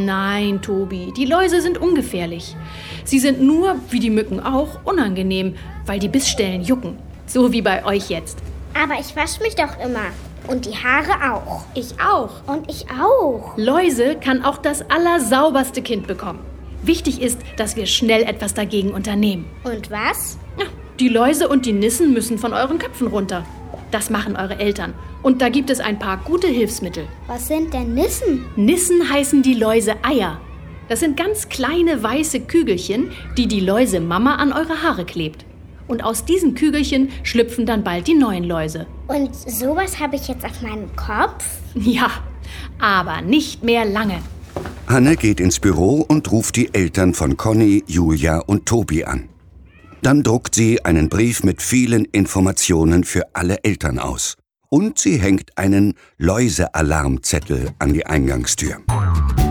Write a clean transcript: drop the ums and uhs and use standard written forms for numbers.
Nein, Tobi, die Läuse sind ungefährlich. Sie sind nur, wie die Mücken auch, unangenehm, weil die Bissstellen jucken. So wie bei euch jetzt. Aber ich wasche mich doch immer. Und die Haare auch. Ich auch. Und ich auch. Läuse kann auch das allersauberste Kind bekommen. Wichtig ist, dass wir schnell etwas dagegen unternehmen. Und was? Ja, die Läuse und die Nissen müssen von euren Köpfen runter. Das machen eure Eltern. Und da gibt es ein paar gute Hilfsmittel. Was sind denn Nissen? Nissen heißen die Läuse-Eier. Das sind ganz kleine weiße Kügelchen, die die Läuse-Mama an eure Haare klebt. Und aus diesen Kügelchen schlüpfen dann bald die neuen Läuse. Und sowas habe ich jetzt auf meinem Kopf? Ja, aber nicht mehr lange. Hanne geht ins Büro und ruft die Eltern von Conny, Julia und Tobi an. Dann druckt sie einen Brief mit vielen Informationen für alle Eltern aus. Und sie hängt einen Läusealarmzettel an die Eingangstür.